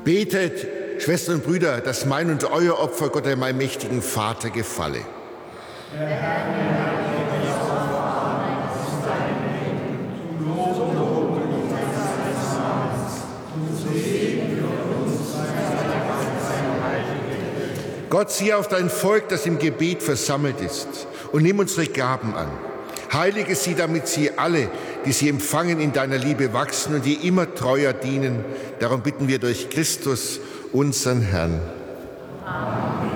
Betet, Schwestern und Brüder, dass mein und euer Opfer Gott, dem allmächtigen Vater, gefalle. Gott, sieh auf dein Volk, das im Gebet versammelt ist, und nimm unsere Gaben an. Heilige sie, damit sie alle, die sie empfangen, in deiner Liebe wachsen und dir immer treuer dienen. Darum bitten wir durch Christus, unseren Herrn. Amen.